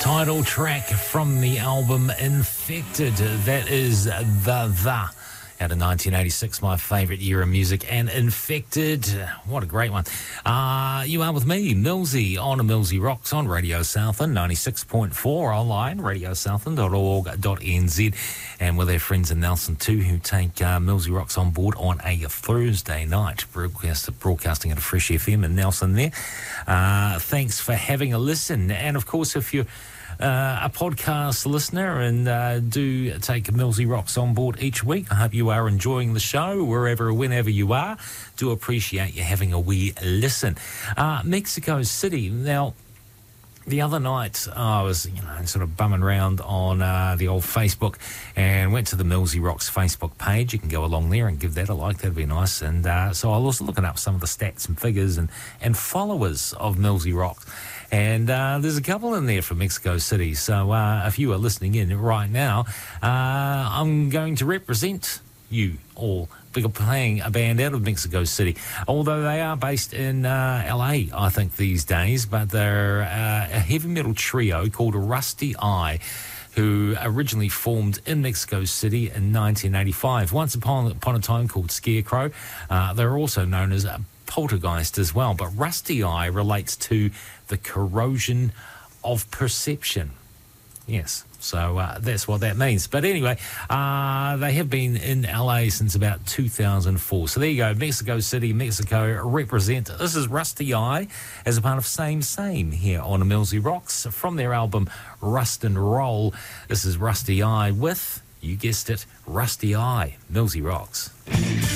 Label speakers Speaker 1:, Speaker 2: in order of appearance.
Speaker 1: Title track from the album Infected. That is The. Out of 1986, my favourite year of music, and Infected, what a great one. You are with me, Millsy, on a Millsy Rocks on Radio Southland, 96.4 online, radiosouthland.org.nz, and with our friends in Nelson too, who take Millsy Rocks on board on a Thursday night, broadcasting at a Fresh FM in Nelson there. Thanks for having a listen, and of course, if you're a podcast listener and do take Millsy Rocks on board each week, I hope you are enjoying the show whenever you are. Do appreciate you having a wee listen. Mexico City. Now, the other night I was sort of bumming around on the old Facebook and went to the Millsy Rocks Facebook page. You can go along there and give that a like, that'd be nice. And so I was looking up some of the stats and figures and followers of Millsy Rocks. And there's a couple in there from Mexico City. So if you are listening in right now, I'm going to represent you all. We're playing a band out of Mexico City, although they are based in LA, I think, these days. But they're a heavy metal trio called Rusty Eye, who originally formed in Mexico City in 1985. Once upon a time called Scarecrow. They're also known as Poltergeist as well. But Rusty Eye relates to the corrosion of perception. Yes, so that's what that means. But anyway, they have been in LA since about 2004. So there you go, Mexico City, Mexico represent. This is Rusty Eye as a part of Same here on Millsy Rocks from their album Rust and Roll. This is Rusty Eye with, you guessed it, Rusty Eye, Millsy Rocks.